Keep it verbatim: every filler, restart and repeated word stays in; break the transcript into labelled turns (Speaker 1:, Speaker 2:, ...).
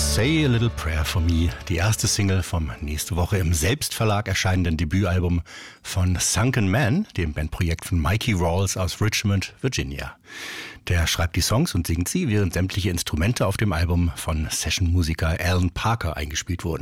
Speaker 1: Say a Little Prayer for Me, die erste Single vom nächste Woche im Selbstverlag erscheinenden Debütalbum von Sunken Man, dem Bandprojekt von Mikey Rawls aus Richmond, Virginia. Der schreibt die Songs und singt sie, während sämtliche Instrumente auf dem Album von Sessionmusiker Alan Parker eingespielt wurden.